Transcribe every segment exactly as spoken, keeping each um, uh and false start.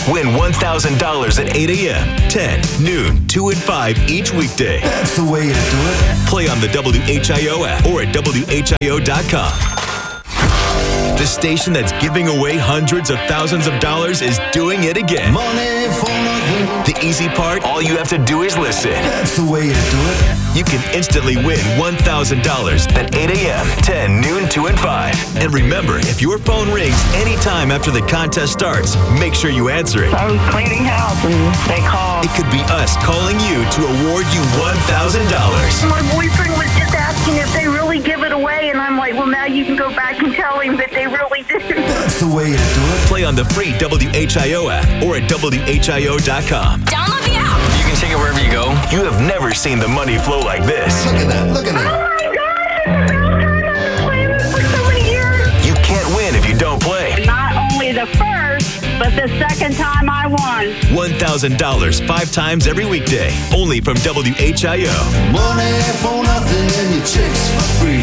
Win one thousand dollars at eight a.m., ten, noon, two, and five each weekday. That's the way to do it. Play on the W H I O app or at W H I O dot com. The station that's giving away hundreds of thousands of dollars is doing it again. Money for nothing. The easy part, all you have to do is listen. That's the way to do it. You can instantly win one thousand dollars at eight a.m., ten, noon, two, and five. And remember, if your phone rings anytime after the contest starts, make sure you answer it. I was cleaning house and they called. It could be us calling you to award you one thousand dollars. My boyfriend was just asking if they really give it away, and I'm like, well, now you can go back and tell him that they really didn't. That's the way to do it. Play on the free W H I O app or at W H I O dot com. Download the app. You can take it wherever you go. You have never seen the money flow like this. Look at that. Look at Oh that. my God! I've been playing this for so many years. You can't win if you don't play. Not only the first, but the second time I won. one thousand dollars five times every weekday. Only from W H I O. Money for nothing and your chicks for free.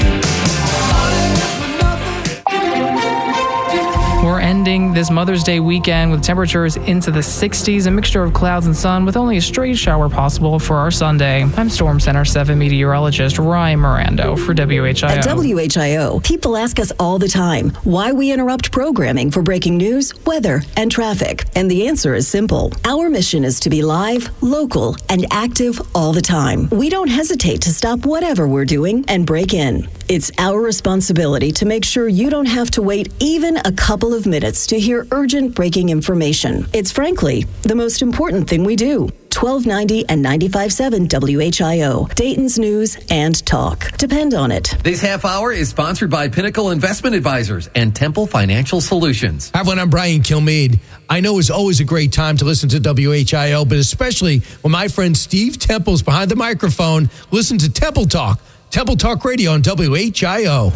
We're ending this Mother's Day weekend with temperatures into the sixties, a mixture of clouds and sun with only a straight shower possible for our Sunday. I'm Storm Center seven meteorologist Ryan Mirando for W H I O. At W H I O, people ask us all the time why we interrupt programming for breaking news, weather, and traffic. And the answer is simple. Our mission is to be live, local, and active all the time. We don't hesitate to stop whatever we're doing and break in. It's our responsibility to make sure you don't have to wait even a couple of minutes to hear urgent breaking information. It's frankly the most important thing we do. twelve ninety and ninety-five point seven W H I O, Dayton's news and talk. Depend on it. This half hour is sponsored by Pinnacle Investment Advisors and Temple Financial Solutions. Hi, everyone. I'm Brian Kilmeade. I know it's always a great time to listen to W H I O, but especially when my friend Steve Temple's behind the microphone. Listen to Temple Talk. Temple Talk Radio on W H I O.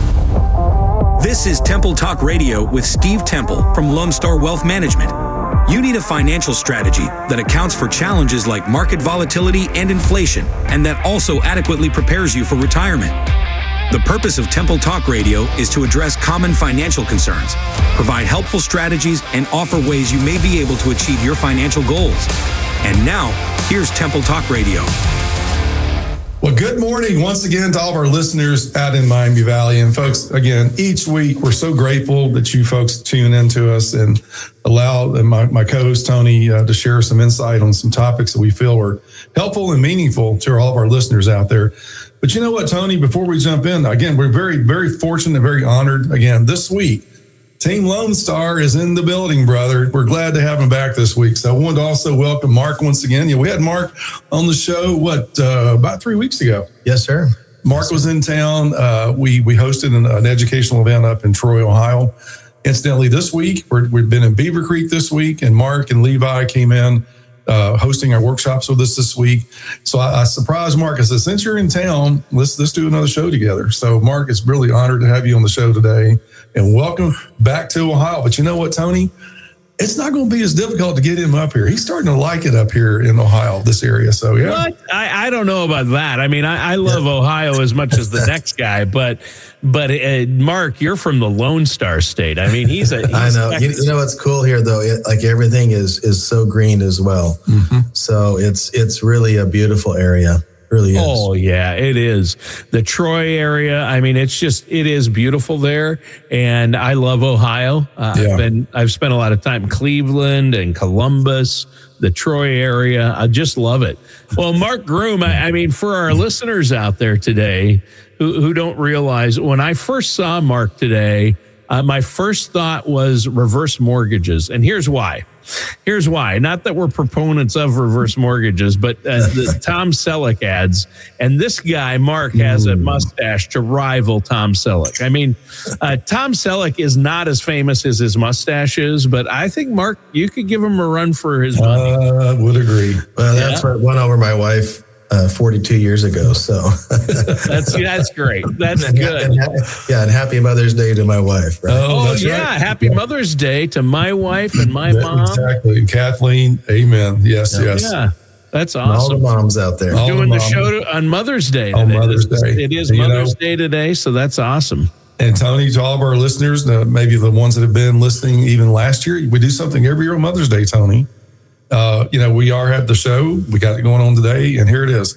This is Temple Talk Radio with Steve Temple from Lone Star Wealth Management. You need a financial strategy that accounts for challenges like market volatility and inflation, and that also adequately prepares you for retirement. The purpose of Temple Talk Radio is to address common financial concerns, provide helpful strategies, and offer ways you may be able to achieve your financial goals. And now, here's Temple Talk Radio. Well, good morning once again to all of our listeners out in Miami Valley. And folks, again, each week, we're so grateful that you folks tune into us and allow my, my co-host Tony uh, to share some insight on some topics that we feel are helpful and meaningful to all of our listeners out there. But you know what, Tony, before we jump in, again, we're very, very fortunate, very honored. Again, this week, Team Lone Star is in the building, brother. We're glad to have him back this week. So I wanted to also welcome Mark once again. Yeah, we had Mark on the show, what, uh, about three weeks ago? Yes, sir. Mark was in town. Uh, we we hosted an, an educational event up in Troy, Ohio. Incidentally, this week, we're, we've been in Beaver Creek this week, and Mark and Levi came in uh, hosting our workshops with us this week. So I, I surprised Mark. I said, since you're in town, let's let's do another show together. So Mark, it's really honored to have you on the show today. And welcome back to Ohio. But you know what, Tony? It's not going to be as difficult to get him up here. He's starting to like it up here in Ohio, this area. So, yeah. What? I, I don't know about that. I mean, I, I love yeah. Ohio as much as the next guy. But, but uh, Mark, you're from the Lone Star State. I mean, he's a. He's I know. You, you know what's cool here, though? It, like everything is is so green as well. Mm-hmm. So it's it's really a beautiful area. Really is. Oh, yeah, it is. The Troy area, I mean, it's just, it is beautiful there. And I love Ohio. Uh, yeah. I've been, I've spent a lot of time in Cleveland and Columbus, the Troy area. I just love it. Well, Mark Groom, I, I mean, for our listeners out there today who, who don't realize, when I first saw Mark today, uh, my first thought was reverse mortgages. And here's why. Here's why. Not that we're proponents of reverse mortgages, but uh, the Tom Selleck ads. And this guy, Mark, has a mustache to rival Tom Selleck. I mean, uh, Tom Selleck is not as famous as his mustache is, but I think, Mark, you could give him a run for his money. I uh, would agree. Well, that's yeah. what won over my wife uh, forty-two years ago. So that's that's great. That's and, good. And, yeah, and happy Mother's Day to my wife. Right? Oh, oh yeah. Right. Happy yeah. Mother's Day to my wife and my yeah, mom. Exactly. Kathleen. Amen. Yes, yeah. yes. Yeah. That's awesome. And all the moms out there. We're doing the, the show to, on Mother's Day today. On Mother's Day. It is you Mother's know, Day today, so that's awesome. And Tony, to all of our listeners, uh, maybe the ones that have been listening even last year, we do something every year on Mother's Day, Tony. Uh, you know, we are at the show. We got it going on today, and here it is.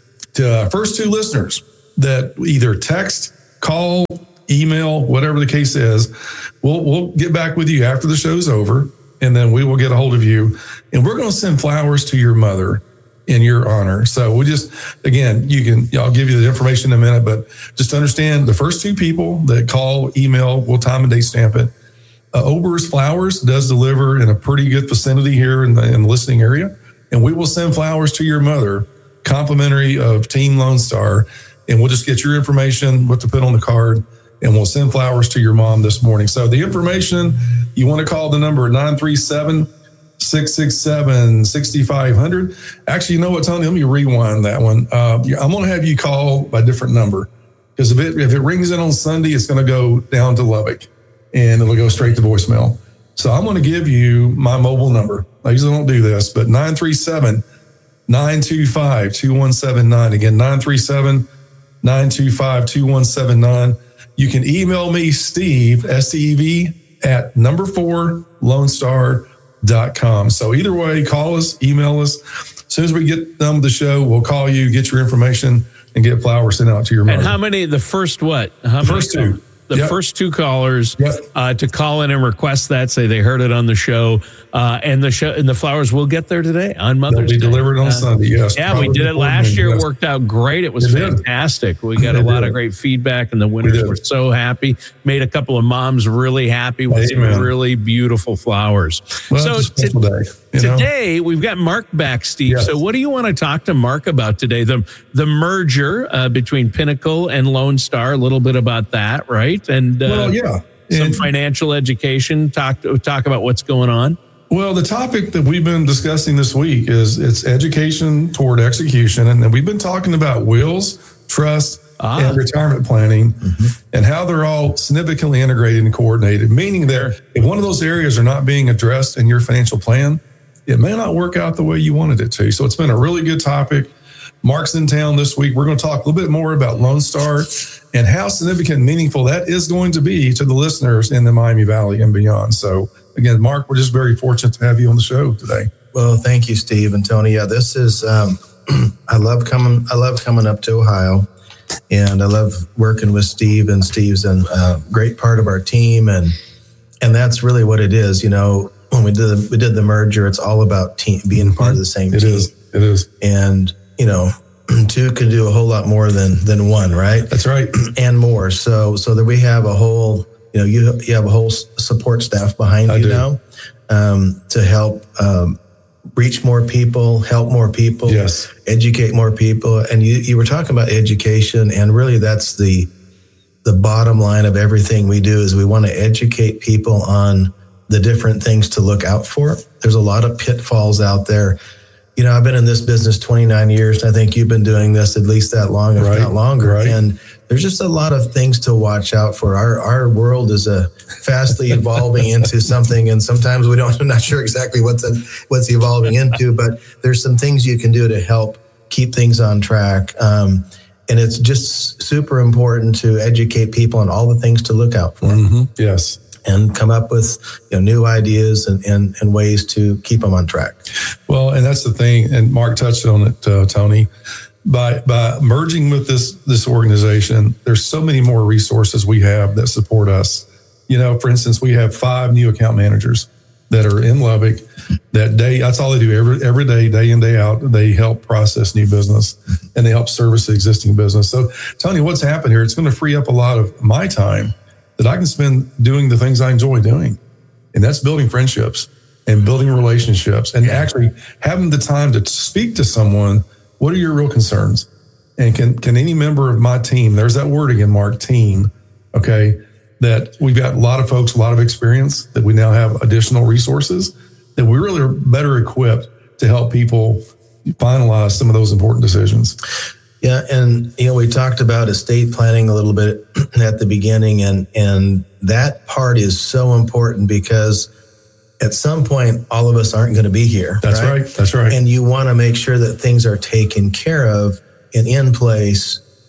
To our first two listeners that either text, call, email, whatever the case is, we'll we'll get back with you after the show's over, and then we will get a hold of you, and we're going to send flowers to your mother in your honor. So we just, again, you can, I'll give you the information in a minute, but just understand the first two people that call, email, we'll time and date stamp it. Uh, Ober's Flowers does deliver in a pretty good vicinity here in the, in the listening area, and we will send flowers to your mother, complimentary of Team Lone Star, and we'll just get your information, what to put on the card, and we'll send flowers to your mom this morning. So the information, you want to call the number nine three seven, six six seven, six five zero zero. Actually, you know what, Tony? Let me rewind that one. Uh, I'm going to have you call by a different number, because if it, if it rings in on Sunday, it's going to go down to Lubbock, and it'll go straight to voicemail. So I'm going to give you my mobile number. I usually don't do this, but nine three seven, nine two five, two one seven nine. Again, nine three seven, nine two five, two one seven nine. You can email me, Steve, S T E V, at number four, Lone Star dot com. So either way, call us, email us. As soon as we get done with the show, we'll call you, get your information, and get flowers sent out to your mother. And how many, the first what? How the first many, two. The yep. first two callers yep. uh, to call in and request that, say they heard it on the show, uh, and the show and the flowers will get there today on Mother's Day. They'll be delivered on uh, Sunday. Yes, yeah, we did it last year. Yes. Worked out great. It was It fantastic. We got a It lot did. of great feedback, and the winners were so happy. Made a couple of moms really happy with Amen. some really beautiful flowers. Well, so it's a special t- day, you know? today we've got Mark back, Steve. Yes. So what do you want to talk to Mark about today? The the merger uh, between Pinnacle and Lone Star. A little bit about that, right? And uh, well, yeah. some And, financial education. Talk talk about what's going on. well, the topic that we've been discussing this week is it's education toward execution. And then we've been talking about wills, trust, Ah. and retirement planning, mm-hmm. and how they're all significantly integrated and coordinated, meaning that if one of those areas are not being addressed in your financial plan, it may not work out the way you wanted it to. So it's been a really good topic. Mark's in town this week. We're going to talk a little bit more about Lone Star and how significant and meaningful that is going to be to the listeners in the Miami Valley and beyond. So again, Mark, we're just very fortunate to have you on the show today. Well, thank you, Steve and Tony. Yeah, this is, um, I love coming, I love coming up to Ohio, and I love working with Steve, and Steve's a uh, great part of our team. And, and that's really what it is. You know, when we did, the, we did the merger, it's all about team, being part of the same It team. is. It is. And, you know, two can do a whole lot more than, than one, right? That's right. And more. So, so that we have a whole, you know, you, you have a whole support staff behind I you do. now, um, to help, um, reach more people, help more people, Yes. educate more people. And you, you were talking about education, and really that's the, the bottom line of everything we do is we want to educate people on the different things to look out for. There's a lot of pitfalls out there. You know, I've been in this business twenty-nine years. And I think you've been doing this at least that long, if Right, not longer. right. And there's just a lot of things to watch out for. Our our world is a fastly evolving into something, and sometimes we don't. I'm not sure exactly what's in, what's evolving into, but there's some things you can do to help keep things on track. Um, and it's just super important to educate people on all the things to look out for. Mm-hmm. Yes. And come up with, you know, new ideas and, and, and ways to keep them on track. Well, and that's the thing, and Mark touched on it, uh, Tony. By by merging with this this organization, there's so many more resources we have that support us. You know, for instance, we have five new account managers that are in Lubbock. That day, that's all they do every every day, day in, day out. They help process new business and they help service the existing business. So, Tony, what's happened here? It's going to free up a lot of my time that I can spend doing the things I enjoy doing. And that's building friendships and building relationships and actually having the time to speak to someone. What are your real concerns? And can, can any member of my team, there's that word again, Mark, team, okay, that we've got a lot of folks, a lot of experience, that we now have additional resources, that we really are better equipped to help people finalize some of those important decisions. Yeah, and you know, we talked about estate planning a little bit at the beginning, and and that part is so important because at some point, all of us aren't going to be here. That's right. right. That's right. And you want to make sure that things are taken care of and in place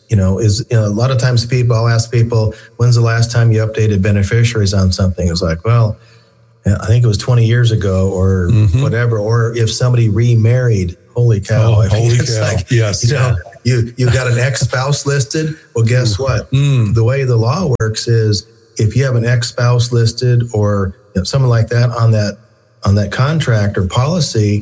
you know, is you know, a lot of times people, I'll ask people, when's the last time you updated beneficiaries on something? It's like, well, I think it was twenty years ago or mm-hmm. whatever. Or if somebody remarried, holy cow. Oh, I mean, holy it's cow. like, yes. You know, you, you've got an ex-spouse listed. Well, guess what? Mm. The way the law works is if you have an ex-spouse listed or you know, something like that on that on that contract or policy,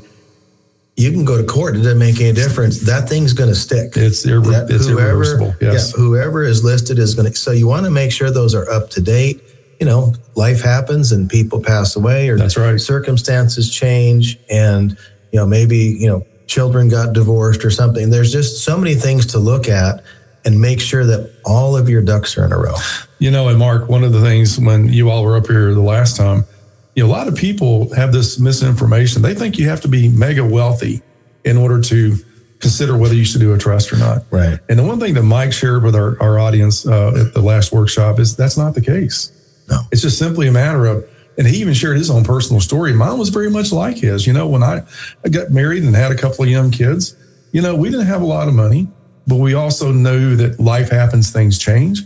you can go to court. It doesn't make any difference. That thing's going to stick. It's, irre- that, it's whoever, irreversible. Yes. Yeah, whoever is listed is going to. So you want to make sure those are up to date. You know, life happens and people pass away, or that's right. circumstances change, and you know maybe you know children got divorced or something. There's just so many things to look at and make sure that all of your ducks are in a row. You know, and Mark, one of the things when you all were up here the last time, you know, a lot of people have this misinformation. They think you have to be mega wealthy in order to consider whether you should do a trust or not. Right. And the one thing that Mike shared with our, our audience uh, at the last workshop is that's not the case. No. It's just simply a matter of, and he even shared his own personal story. Mine was very much like his. You know, when I, I got married and had a couple of young kids, you know, we didn't have a lot of money, but we also knew that life happens, things change.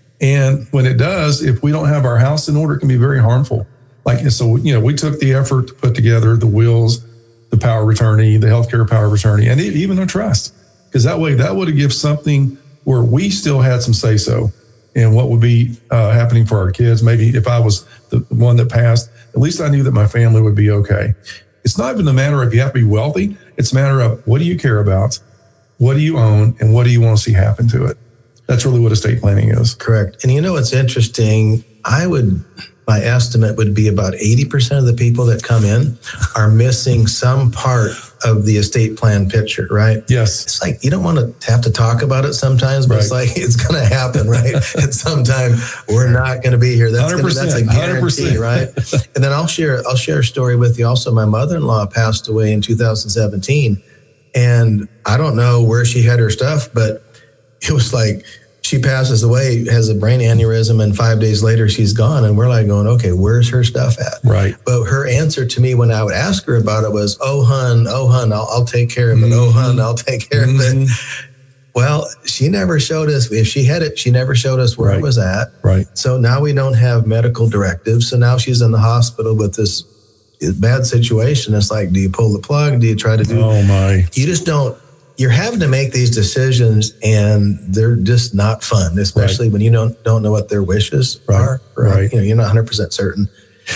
And when it does, if we don't have our house in order, it can be very harmful. Like, so, you know, we took the effort to put together the wills, the power of attorney, the healthcare power of attorney, and even a trust. Because that way, that would have given something where we still had some say-so in what would be uh, happening for our kids. Maybe if I was the one that passed, at least I knew that my family would be okay. It's not even a matter of you have to be wealthy. It's a matter of what do you care about, what do you own, and what do you want to see happen to it. That's really what estate planning is. Correct. And you know what's interesting? I would, my estimate would be about eighty percent of the people that come in are missing some part of the estate plan picture, right? Yes. It's like, you don't want to have to talk about it sometimes, but right. it's like, it's going to happen, right? At some time, we're not going to be here. That's, gonna, that's a guarantee, right? And then I'll share, I'll share a story with you. Also, my mother-in-law passed away in two thousand seventeen, and I don't know where she had her stuff, but it was like, she passes away, has a brain aneurysm, and five days later she's gone. And we're like going, okay, where's her stuff at? Right. But her answer to me when I would ask her about it was, oh, hun, oh, hun, I'll, I'll take care of it. Mm-hmm. Oh, hun, I'll take care mm-hmm. of it. Well, she never showed us, if she had it, she never showed us where right. it was at. Right. So now we don't have medical directives. So now she's in the hospital with this bad situation. It's like, do you pull the plug? Do you try to do? Oh, my. You just don't. You're having to make these decisions, and they're just not fun, especially right. when you don't don't know what their wishes right. are. Right. right. You know, you're not one hundred percent certain.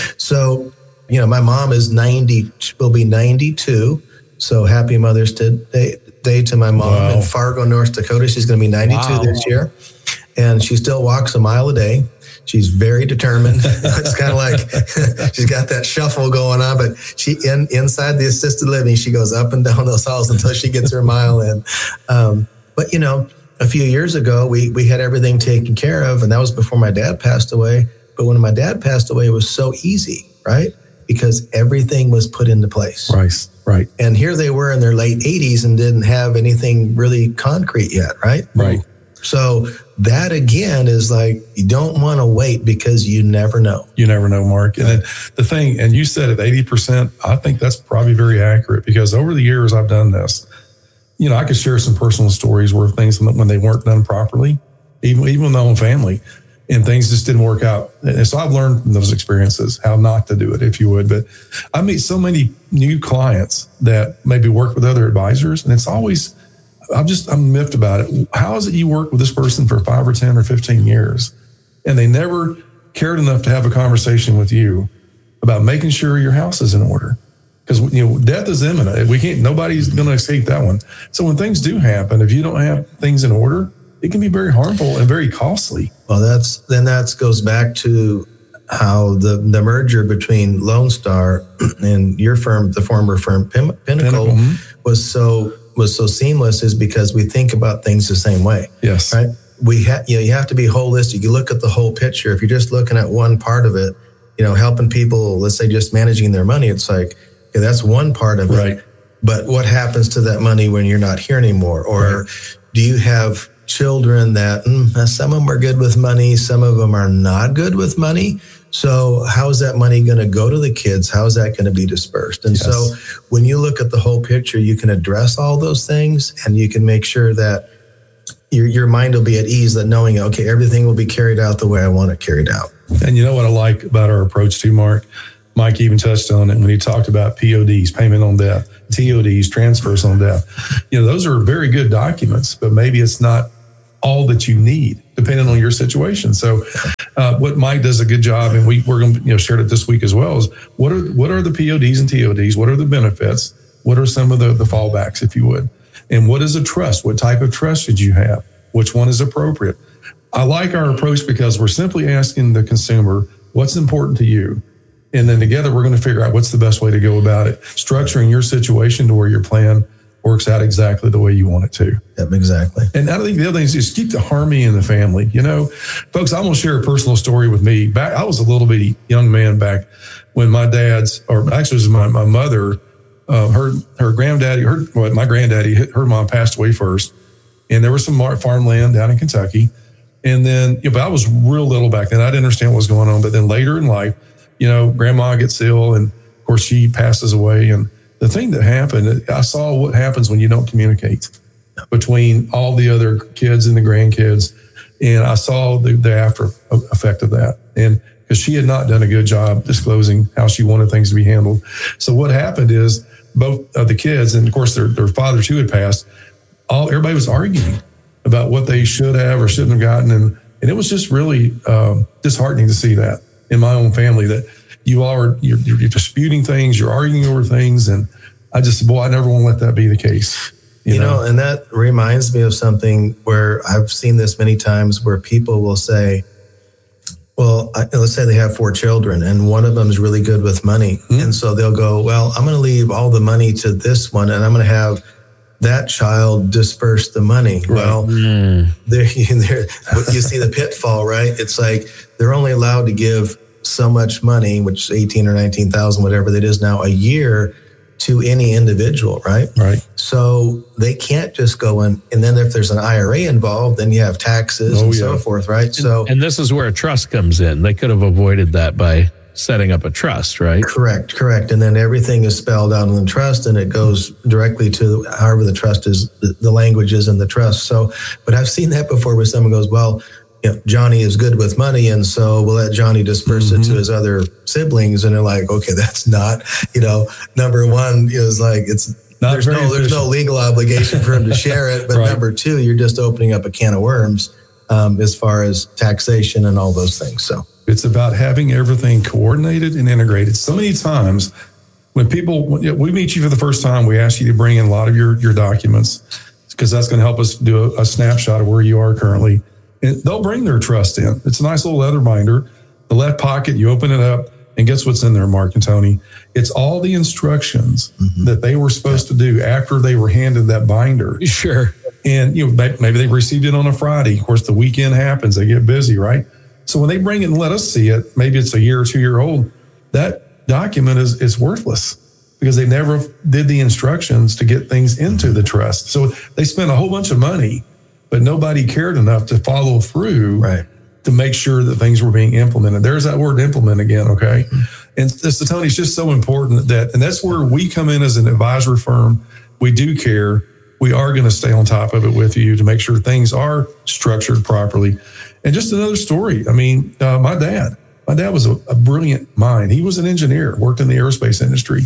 So, you know, my mom is ninety, will be ninety-two. So happy Mother's Day, day to my mom wow. in Fargo, North Dakota. She's going to be ninety-two wow. this year, and she still walks a mile a day. She's very determined. It's kind of like she's got that shuffle going on, but she in inside the assisted living, she goes up and down those halls until she gets her mile in. Um, but you know, a few years ago, we we had everything taken care of, and that was before my dad passed away. But when my dad passed away, it was so easy, right? Because everything was put into place. Right, right. And here they were in their late eighties and didn't have anything really concrete yet, right? Right. So that again is like, you don't want to wait because you never know. You never know, Mark. And then the thing, and you said it, eighty percent, I think that's probably very accurate because over the years I've done this. You know, I could share some personal stories where things when they weren't done properly, even, even with my own family, and things just didn't work out. And so I've learned from those experiences how not to do it, if you would. But I meet so many new clients that maybe work with other advisors, and it's always, I'm just, I'm miffed about it. How is it you work with this person for five or ten or fifteen years and they never cared enough to have a conversation with you about making sure your house is in order? Because, you know, death is imminent. We can't, nobody's going to escape that one. So when things do happen, if you don't have things in order, it can be very harmful and very costly. Well, that's, then that goes back to how the, the merger between Lone Star and your firm, the former firm Pinnacle, Pinnacle mm-hmm. was so was so seamless is because we think about things the same way. Yes. Right. We have, you know, you have to be holistic. You look at the whole picture. If you're just looking at one part of it, you know, helping people, let's say just managing their money, it's like, okay, that's one part of right. it. But what happens to that money when you're not here anymore? Or right. do you have children that mm, some of them are good with money, some of them are not good with money? So how is that money going to go to the kids? How is that going to be dispersed? And yes. so when you look at the whole picture, you can address all those things and you can make sure that your your mind will be at ease that knowing, okay, everything will be carried out the way I want it carried out. And you know what I like about our approach too, Mark? Mike even touched on it when he talked about P O Ds, payment on death, T O Ds, transfers on death. You know, those are very good documents, but maybe it's not all that you need, depending on your situation. So uh, what Mike does a good job, and we, we're going to you know share it this week as well, is what are what are the P O Ds and T O Ds? What are the benefits? What are some of the, the fallbacks, if you would? And what is a trust? What type of trust should you have? Which one is appropriate? I like our approach because we're simply asking the consumer, what's important to you? And then together, we're going to figure out what's the best way to go about it, structuring your situation to where your plan works out exactly the way you want it to. Yep, exactly. And I think the other thing is just keep the harmony in the family. You know, folks, I'm going to share a personal story with me. Back, I was a little bitty young man back when my dad's, or actually it was my, my mother, uh, her her granddaddy, her well, my granddaddy, her mom passed away first. And there was some farmland down in Kentucky. And then, you know, but I was real little back then. I didn't understand what was going on. But then later in life, you know, grandma gets ill and of course she passes away. And the thing that happened, I saw what happens when you don't communicate between all the other kids and the grandkids. And I saw the, the after effect of that. And because she had not done a good job disclosing how she wanted things to be handled. So what happened is both of the kids, and of course their, their fathers who had passed, all everybody was arguing about what they should have or shouldn't have gotten. And, and it was just really um, disheartening to see that in my own family, that you all are, you're, you're disputing things, you're arguing over things. And I just, boy, I never want to let that be the case. You, you know? know, and that reminds me of something where I've seen this many times where people will say, well, I, let's say they have four children and one of them is really good with money. Mm-hmm. And so they'll go, well, I'm going to leave all the money to this one and I'm going to have that child disperse the money. Right. Well, mm. there, there, you see the pitfall, right? It's like they're only allowed to give so much money, which is eighteen or nineteen thousand, whatever that is now, a year to any individual, right? Right. So they can't just go in, and then if there's an I R A involved, then you have taxes oh, and yeah. so forth, right? And, so, and this is where a trust comes in. They could have avoided that by setting up a trust, right? Correct, correct. And then everything is spelled out in the trust and it goes directly to however the trust is, the, the language is in the trust. So, but I've seen that before where someone goes, well, you know, Johnny is good with money and so we'll let Johnny disperse mm-hmm. it to his other siblings. And they're like, okay, that's not, you know, number one is like, it's, not there's no, efficient. There's no legal obligation for him to share it. But right. number two, you're just opening up a can of worms um, as far as taxation and all those things. So. It's about having everything coordinated and integrated. So many times when people, when we meet you for the first time, we ask you to bring in a lot of your, your documents because that's going to help us do a, a snapshot of where you are currently. And they'll bring their trust in. It's a nice little leather binder. The left pocket, you open it up and guess what's in there, Mark and Tony? It's all the instructions mm-hmm. that they were supposed yeah. to do after they were handed that binder. Sure. And you know, maybe they received it on a Friday. Of course, the weekend happens. They get busy, right? So when they bring it and let us see it, maybe it's a year or two year old, that document is, is worthless because they never did the instructions to get things into the trust. So they spent a whole bunch of money, but nobody cared enough to follow through right. to make sure that things were being implemented. There's that word implement again, okay? Mm-hmm. And this, Tony, it's just so important that, and that's where we come in as an advisory firm. We do care. We are going to stay on top of it with you to make sure things are structured properly. And just another story. I mean, uh, my dad, my dad was a, a brilliant mind. He was an engineer, worked in the aerospace industry,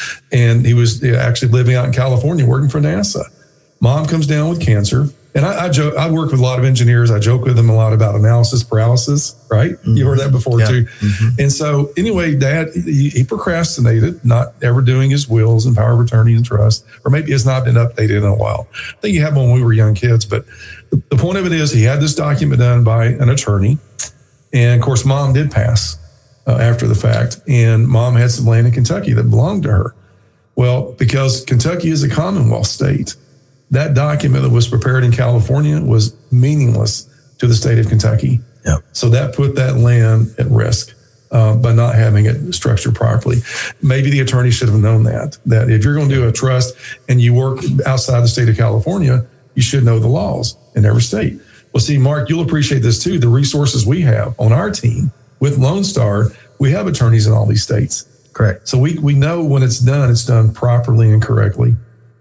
and he was actually living out in California working for NASA. Mom comes down with cancer. And I, I joke, I work with a lot of engineers. I joke with them a lot about analysis paralysis, right? Mm-hmm. You heard that before yeah. too. Mm-hmm. And so anyway, Dad, he, he procrastinated, not ever doing his wills and power of attorney and trust, or maybe it's not been updated in a while. I think he had one when we were young kids, but the, the point of it is he had this document done by an attorney. And of course, Mom did pass uh, after the fact. And Mom had some land in Kentucky that belonged to her. Well, because Kentucky is a Commonwealth state, that document that was prepared in California was meaningless to the state of Kentucky. Yep. So that put that land at risk uh, by not having it structured properly. Maybe the attorney should have known that, that if you're going to do a trust and you work outside the state of California, you should know the laws in every state. Well, see, Mark, you'll appreciate this too. The resources we have on our team with Lone Star, we have attorneys in all these states. Correct. So we, we know when it's done, it's done properly and correctly.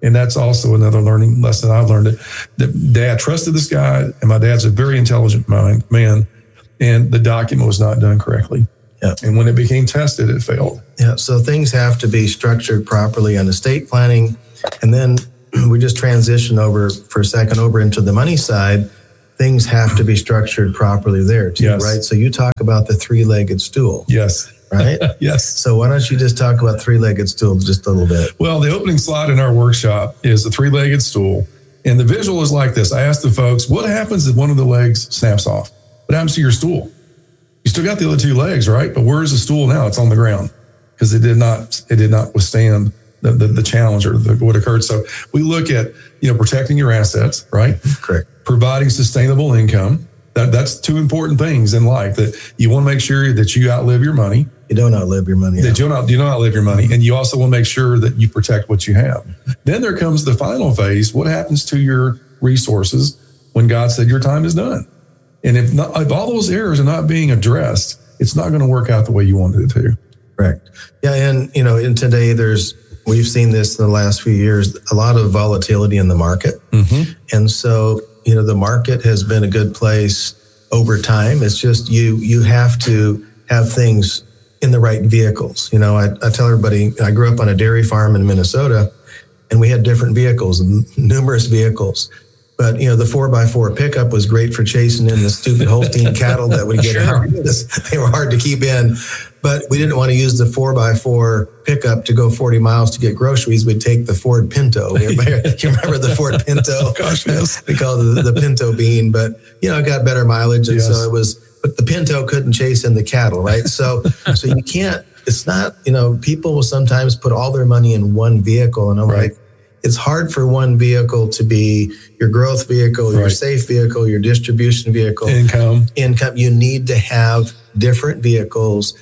And that's also another learning lesson I've learned. That, that Dad trusted this guy, and my dad's a very intelligent mind, man, and the document was not done correctly. Yeah. And when it became tested, it failed. Yeah. So things have to be structured properly on estate planning. And then we just transition over for a second over into the money side. Things have to be structured properly there too, yes. right? So you talk about the three-legged stool. Yes. Right? Yes. So why don't you just talk about three-legged stool just a little bit? Well, the opening slide in our workshop is the three-legged stool. And the visual is like this. I asked the folks, what happens if one of the legs snaps off? What happens to your stool? You still got the other two legs, right? But where's the stool now? It's on the ground because it did not it did not withstand the, the, the challenge or the, what occurred. So we look at, you know, protecting your assets, right? Correct. Providing sustainable income. That That's two important things in life, that you want to make sure that you outlive your money. You don't outlive your money. That you don't, you don't outlive your money. And you also want to make sure that you protect what you have. Then there comes the final phase. What happens to your resources when God said your time is done? And if, not, if all those errors are not being addressed, it's not going to work out the way you wanted it to. Correct. Yeah. And, you know, in today, there's, we've seen this in the last few years, a lot of volatility in the market. Mm-hmm. And so, you know, the market has been a good place over time. It's just you, you have to have things in the right vehicles. You know, I, I tell everybody, I grew up on a dairy farm in Minnesota, and we had different vehicles, numerous vehicles. But, you know, the four by four pickup was great for chasing in the stupid Holstein cattle that would get out. They were hard to keep in. But we didn't want to use the four by four pickup to go forty miles to get groceries. We'd take the Ford Pinto. You remember the Ford Pinto? Oh, gosh, yes. We call it the, the Pinto bean. But, you know, it got better mileage. And yes. so it was, but the Pinto couldn't chase in the cattle, right? So, so you can't, it's not, you know, people will sometimes put all their money in one vehicle. And I'm right. like, it's hard for one vehicle to be your growth vehicle, right. your safe vehicle, your distribution vehicle. Income. Income. You need to have different vehicles.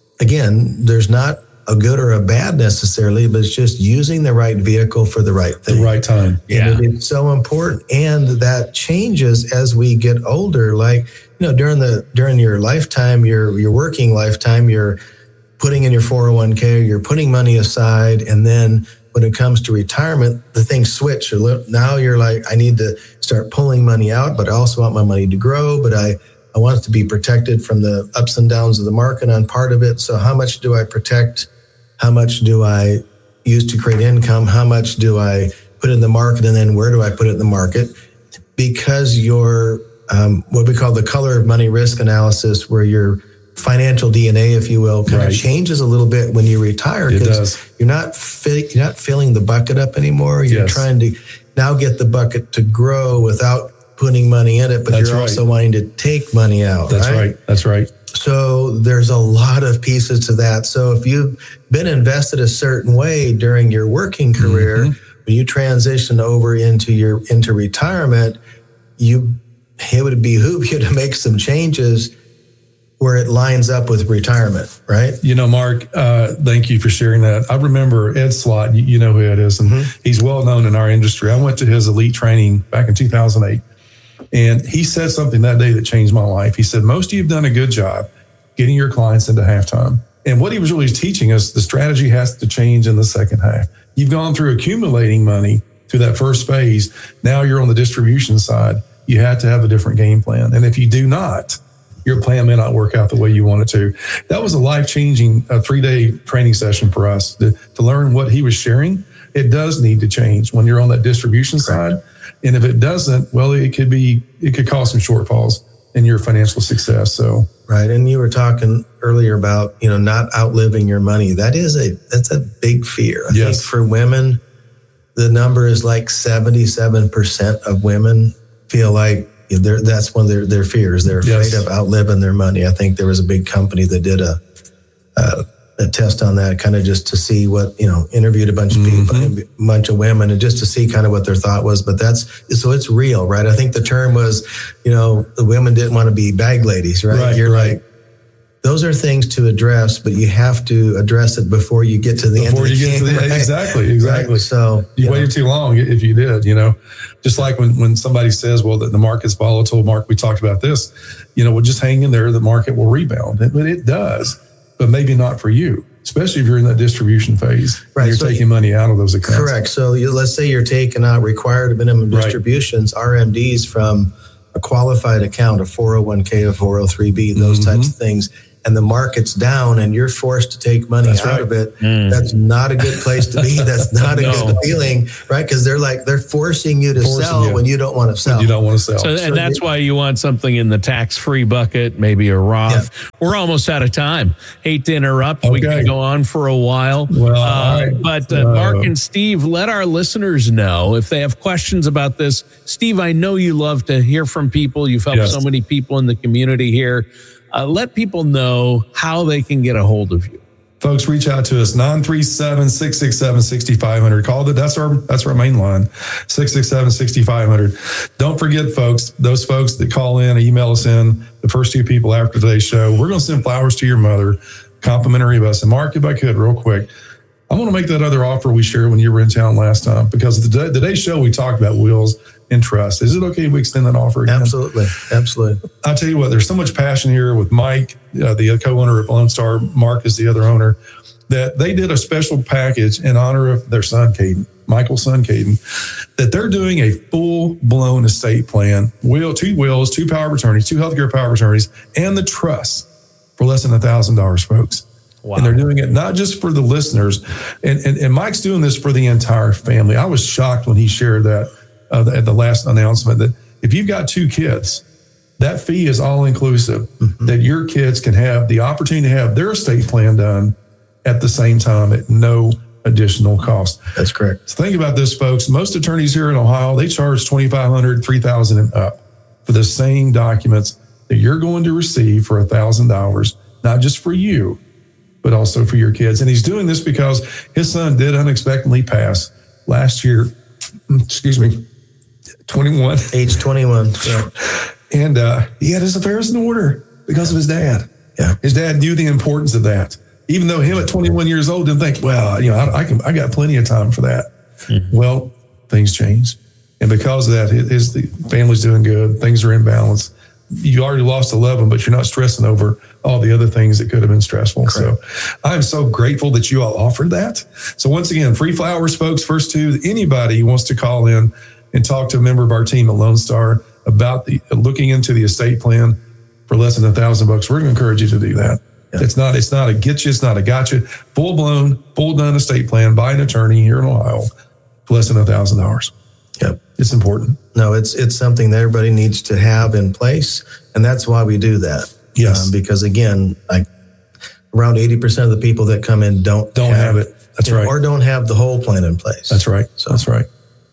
Again, there's not a good or a bad necessarily, but it's just using the right vehicle for the right thing. The right time. Yeah. And it is so important. And that changes as we get older. Like, you know, during the during your lifetime, your your working lifetime, you're putting in your four oh one k, you're putting money aside, and then when it comes to retirement, the things switch. Now you're like, I need to start pulling money out, but I also want my money to grow, but I, I want it to be protected from the ups and downs of the market on part of it. So how much do I protect? How much do I use to create income? How much do I put in the market? And then where do I put it in the market? Because your, um, what we call the color of money risk analysis, where your financial D N A, if you will, kind right. of changes a little bit when you retire, because you're not fi- you're not filling the bucket up anymore. You're yes. trying to now get the bucket to grow without putting money in it, but That's you're right. also wanting to take money out. That's right? right. That's right. So there's a lot of pieces to that. So if you've been invested a certain way during your working career, mm-hmm. when you transition over into your into retirement, you it would behoove you to make some changes where it lines up with retirement, right? You know, Mark, uh, thank you for sharing that. I remember Ed Slott, you, you know who it is, and mm-hmm. he's well known in our industry. I went to his elite training back in two thousand eight, and he said something that day that changed my life. He said, most of you have done a good job getting your clients into halftime. And what he was really teaching us, the strategy has to change in the second half. You've gone through accumulating money through that first phase. Now you're on the distribution side. You have to have a different game plan. And if you do not, your plan may not work out the way you want it to. That was a life-changing uh, three-day training session for us to, to learn what he was sharing. It does need to change when you're on that distribution Correct. side. And if it doesn't, well, it could be, it could cause some shortfalls in your financial success. So, right. And you were talking earlier about, you know, not outliving your money. That is a, that's a big fear. I yes. think for women, the number is like seventy-seven percent of women feel like They're, that's one of their, their fears. They're afraid yes. of outliving their money. I think there was a big company that did a a, a test on that, kind of just to see what, you know, interviewed a bunch of people, mm-hmm. a bunch of women, and just to see kind of what their thought was. But that's, so it's real, right? I think the term was, you know, the women didn't want to be bag ladies, right? right You're right. like, those are things to address, but you have to address it before you get to the before end of the you get game, to the, right? Exactly, exactly. Right? So you, you waited know. too long if you did, you know. Just like when, when somebody says, well, the, the market's volatile, Mark, we talked about this, you know, well, just hang in there, the market will rebound. But it, it does, but maybe not for you. especially if you're in that distribution phase. Right. You're so taking money out of those accounts. Correct. So you, let's say you're taking out required minimum distributions, right. R M Ds from a qualified account, a four oh one k, a four oh three b, those mm-hmm. types of things. And the market's down and you're forced to take money that's out right. of it. Mm. That's not a good place to be. That's not a no. good feeling, right? Because they're like, they're forcing you to forcing sell you. when you don't want to sell. When you don't want to sell. So, so and that's you, why you want something in the tax-free bucket, maybe a Roth. Yeah. We're almost out of time. Hate to interrupt. Okay. We can go on for a while. Well, uh, right. But uh, uh, Mark and Steve, let our listeners know if they have questions about this. Steve, I know you love to hear from people. You've helped yes. so many people in the community here. Uh, let people know how they can get a hold of you. Folks, reach out to us, nine three seven, six six seven, six five zero zero. Call it. That's our that's our main line, six six seven, six five zero zero. Don't forget, folks, those folks that call in, email us in, the first two people after today's show, we're going to send flowers to your mother, complimentary of us. And Mark, if I could, real quick, I want to make that other offer we shared when you were in town last time, because the today's show we talked about wills and trust. Is it okay if we extend that offer again? Absolutely. Absolutely. I'll tell you what, there's so much passion here with Mike, uh, the co-owner of Lone Star. Mark is the other owner, that they did a special package in honor of their son, Caden, Michael's son, Caden, that they're doing a full-blown estate plan, will, two wills, two power of attorneys, two healthcare power of attorneys, and the trust for less than one thousand dollars, folks. Wow. And they're doing it not just for the listeners. And, and, and Mike's doing this for the entire family. I was shocked when he shared that uh, at the last announcement, that if you've got two kids, that fee is all inclusive, mm-hmm. that your kids can have the opportunity to have their estate plan done at the same time at no additional cost. That's correct. So think about this, folks. Most attorneys here in Ohio, they charge twenty-five hundred dollars, three thousand dollars and up for the same documents that you're going to receive for one thousand dollars, not just for you, but also for your kids. And he's doing this because his son did unexpectedly pass last year, excuse me, twenty-one. Age twenty-one. Yeah. And uh, he had his affairs in order because of his dad. Yeah. His dad knew the importance of that. Even though him at twenty-one years old didn't think, well, you know, I, I can, I got plenty of time for that. Mm-hmm. Well, things changed. And because of that, his the family's doing good. Things are in balance. You already lost eleven, but you're not stressing over all the other things that could have been stressful. Correct. So I'm so grateful that you all offered that. So once again, free flowers, folks, first two. Anybody who wants to call in and talk to a member of our team at Lone Star about the looking into the estate plan for less than a thousand bucks, we're going to encourage you to do that. Yeah. It's not, it's not a get you, it's not a gotcha. Full blown, full done estate plan by an attorney here in Ohio for less than a thousand dollars. Yep. It's important. No, it's it's something that everybody needs to have in place, and that's why we do that. Yes. Um, because again, like around eighty percent of the people that come in don't don't have, have it. That's right. Know, or don't have the whole plan in place. That's right. So that's right.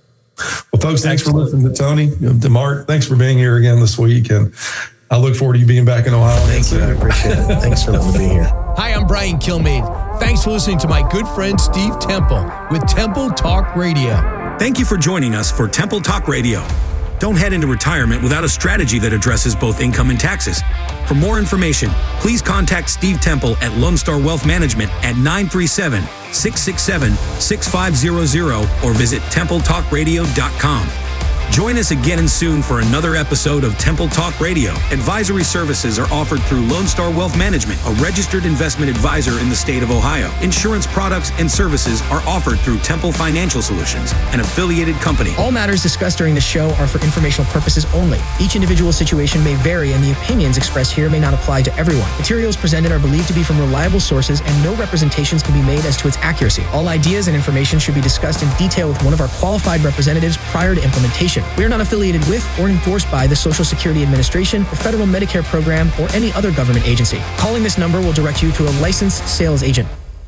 Well, folks, thanks Excellent. for listening to Tony, to Mark. Thanks for being here again this week, and I look forward to you being back in Ohio. Thank you. I appreciate it. Thanks for letting me be here. Hi, I'm Brian Kilmeade. Thanks for listening to my good friend Steve Temple with Temple Talk Radio. Thank you for joining us for Temple Talk Radio. Don't head into retirement without a strategy that addresses both income and taxes. For more information, please contact Steve Temple at Lone Star Wealth Management at nine three seven, six six seven, six five zero zero or visit temple talk radio dot com. Join us again and soon for another episode of Temple Talk Radio. Advisory services are offered through Lone Star Wealth Management, a registered investment advisor in the state of Ohio. Insurance products and services are offered through Temple Financial Solutions, an affiliated company. All matters discussed during the show are for informational purposes only. Each individual situation may vary, and the opinions expressed here may not apply to everyone. Materials presented are believed to be from reliable sources, and no representations can be made as to its accuracy. All ideas and information should be discussed in detail with one of our qualified representatives prior to implementation. We are not affiliated with or endorsed by the Social Security Administration, the Federal Medicare Program, or any other government agency. Calling this number will direct you to a licensed sales agent.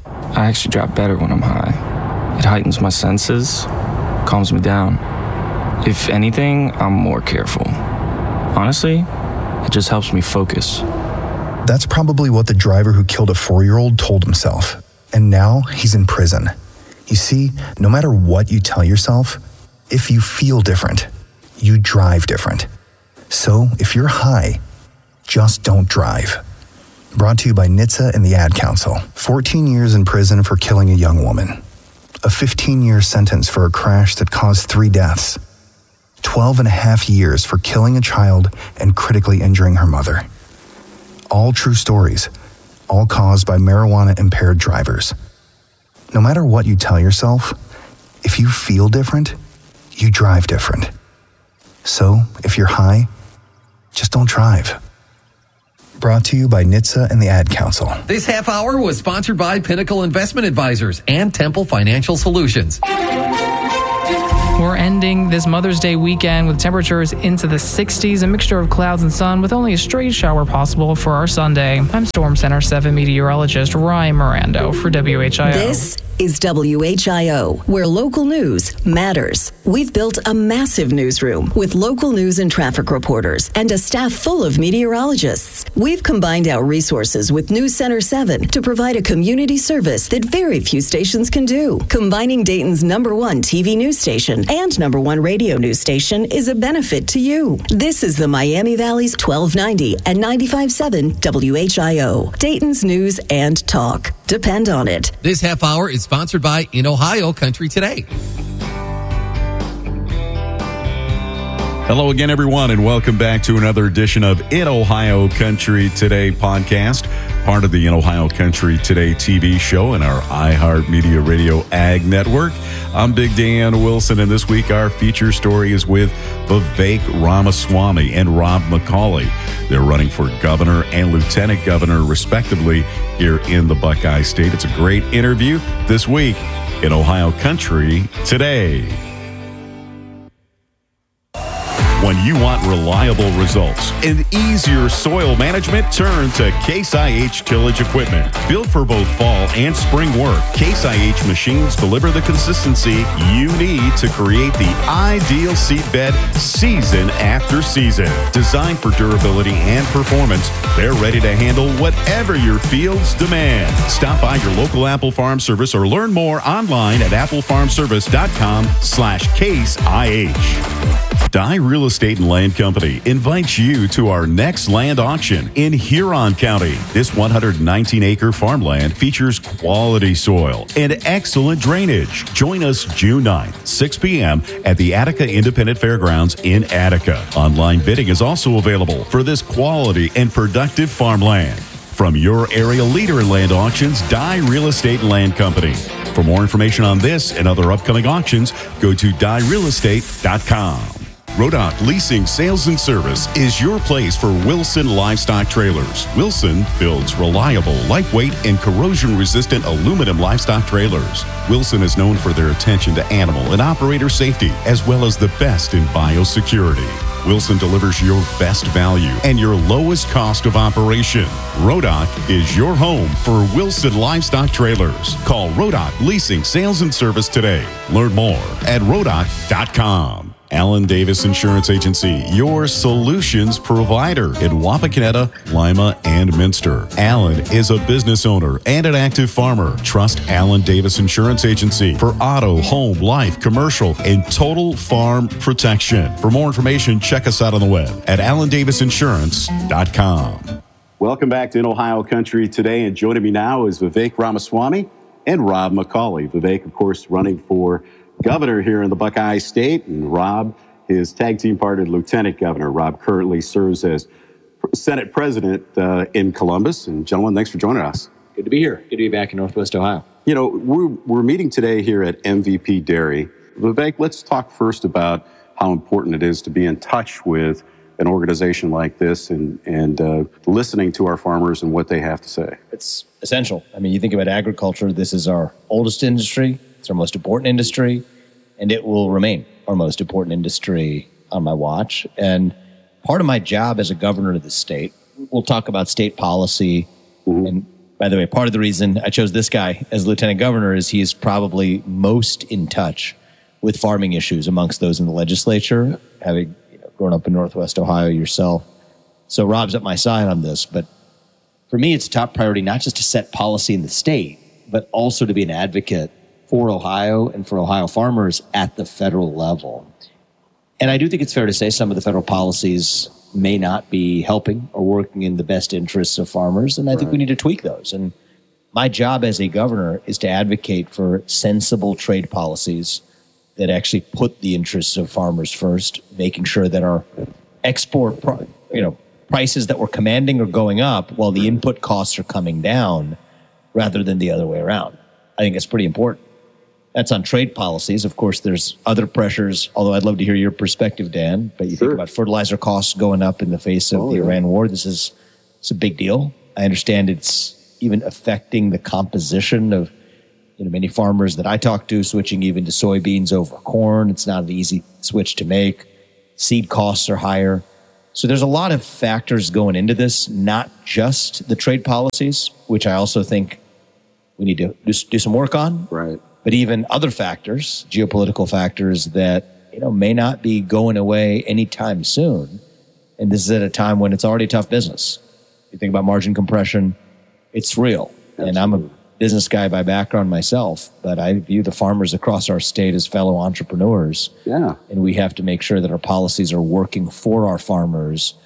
I actually drop better when I'm high. It heightens my senses, calms me down. If anything, I'm more careful. Honestly, it just helps me focus. That's probably what the driver who killed a four-year-old told himself. And now he's in prison. You see, no matter what you tell yourself, if you feel different, you drive different. So if you're high, just don't drive. Brought to you by N H T S A and the Ad Council. fourteen years in prison for killing a young woman. A fifteen-year sentence for a crash that caused three deaths. twelve and a half years for killing a child and critically injuring her mother. All true stories. all caused by marijuana-impaired drivers. No matter what you tell yourself, if you feel different, you drive different. So, if you're high, just don't drive. Brought to you by N H T S A and the Ad Council. This half hour was sponsored by Pinnacle Investment Advisors and Temple Financial Solutions. We're ending this Mother's Day weekend with temperatures into the sixties, a mixture of clouds and sun with only a stray shower possible for our Sunday. I'm Storm Center seven meteorologist Ryan Mirando for W H I O. This is W H I O, where local news matters. We've built a massive newsroom with local news and traffic reporters and a staff full of meteorologists. We've combined our resources with News Center seven to provide a community service that very few stations can do. Combining Dayton's number one T V news station and number one radio news station is a benefit to you. This is the Miami Valley's twelve ninety and ninety-five point seven W H I O, Dayton's news and talk. Depend on it. This half hour is sponsored by In Ohio Country Today. Hello again, everyone, and welcome back to another edition of In Ohio Country Today podcast, part of the In Ohio Country Today T V show and our iHeartMedia Radio Ag Network. I'm Big Dan Wilson, and this week our feature story is with Vivek Ramaswamy and Rob McCauley. They're running for governor and lieutenant governor, respectively, here in the Buckeye State. It's a great interview this week in Ohio Country Today. When you want reliable results and easier soil management, turn to Case I H tillage equipment. Built for both fall and spring work, Case I H machines deliver the consistency you need to create the ideal seed bed season after season. Designed for durability and performance, they're ready to handle whatever your fields demand. Stop by your local Apple Farm Service or learn more online at apple farm service dot com slash case I H. Dye Real Estate and Land Company invites you to our next land auction in Huron County. This one hundred nineteen acre farmland features quality soil and excellent drainage. Join us June ninth, six p.m. at the Attica Independent Fairgrounds in Attica. Online bidding is also available for this quality and productive farmland. From your area leader in land auctions, Dye Real Estate and Land Company. For more information on this and other upcoming auctions, go to dye real estate dot com. Rodock Leasing Sales and Service is your place for Wilson Livestock Trailers. Wilson builds reliable, lightweight, and corrosion-resistant aluminum livestock trailers. Wilson is known for their attention to animal and operator safety, as well as the best in biosecurity. Wilson delivers your best value and your lowest cost of operation. Rodock is your home for Wilson Livestock Trailers. Call Rodock Leasing Sales and Service today. Learn more at rodock dot com. Allen Davis Insurance Agency, your solutions provider in Wapakoneta, Lima, and Minster. Allen is a business owner and an active farmer. Trust Allen Davis Insurance Agency for auto, home, life, commercial, and total farm protection. For more information, check us out on the web at allen davis insurance dot com. Welcome back to In Ohio Country Today, and joining me now is Vivek Ramaswamy and Rob McCauley. Vivek, of course, running for governor here in the Buckeye State, and Rob, his tag team partner, lieutenant governor. Rob currently serves as Senate president uh, in Columbus. And gentlemen, thanks for joining us. Good to be here. Good to be back in Northwest Ohio. You know, we're, we're meeting today here at M V P Dairy. Vivek, let's talk first about how important it is to be in touch with an organization like this and, and uh, listening to our farmers and what they have to say. It's essential. I mean, you think about agriculture, this is our oldest industry. It's our most important industry, and it will remain our most important industry on my watch. And part of my job as a governor of the state, we'll talk about state policy. Mm-hmm. And by the way, part of the reason I chose this guy as lieutenant governor is he's probably most in touch with farming issues amongst those in the legislature, having you know, grown up in Northwest Ohio yourself. So Rob's at my side on this. But for me, it's a top priority not just to set policy in the state, but also to be an advocate for Ohio and for Ohio farmers at the federal level. And I do think it's fair to say some of the federal policies may not be helping or working in the best interests of farmers, and I right. think we need to tweak those. And my job as a governor is to advocate for sensible trade policies that actually put the interests of farmers first, making sure that our export, pro- you know, prices that we're commanding are going up while the input costs are coming down rather than the other way around. I think it's pretty important. That's on trade policies. Of course, there's other pressures, although I'd love to hear your perspective, Dan. But you sure. think about fertilizer costs going up in the face of oh, the yeah. Iran war. This is it's a big deal. I understand it's even affecting the composition of you know many farmers that I talk to, switching even to soybeans over corn. It's not an easy switch to make. Seed costs are higher. So there's a lot of factors going into this, not just the trade policies, which I also think we need to do, do some work on. Right. But even other factors, geopolitical factors that you know may not be going away anytime soon. And this is at a time when it's already tough business. You think about margin compression, it's real. Absolutely. And I'm a business guy by background myself, but I view the farmers across our state as fellow entrepreneurs. Yeah. And we have to make sure that our policies are working for our farmers